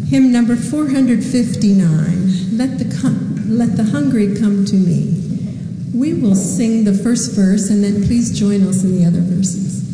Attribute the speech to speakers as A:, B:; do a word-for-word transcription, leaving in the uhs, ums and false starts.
A: Hymn number four hundred fifty-nine, Let the, com- Let the Hungry Come to Me. We will sing the first verse, and then please join us in the other verses.